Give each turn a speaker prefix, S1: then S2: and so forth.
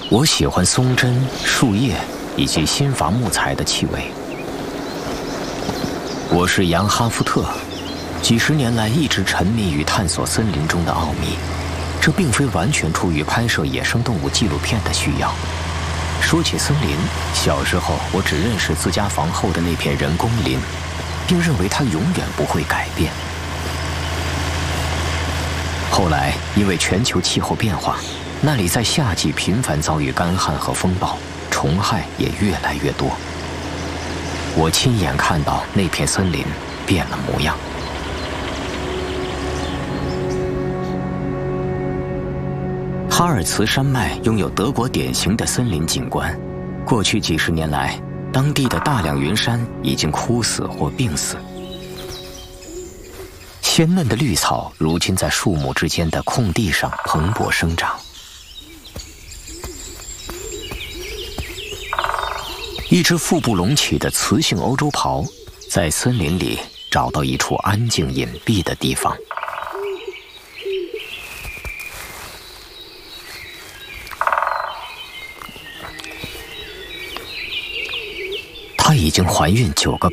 S1: 我喜欢松针、树叶以及新伐木材的气味。我是杨哈夫特，几十年来一直沉迷于探索森林中的奥秘，这并非完全出于拍摄野生动物纪录片的需要。说起森林，小时候我只认识自家房后的那片人工林，并认为它永远不会改变。后来因为全球气候变化，那里在夏季频繁遭遇干旱和风暴，虫害也越来越多。我亲眼看到那片森林变了模样。哈尔茨山脉拥有德国典型的森林景观，过去几十年来，当地的大量云杉已经枯死或病死。鲜嫩的绿草如今在树木之间的空地上蓬勃生长。一只腹部隆起的雌性欧洲狍，在森林里找到一处安静隐蔽的地方。她已经怀孕9个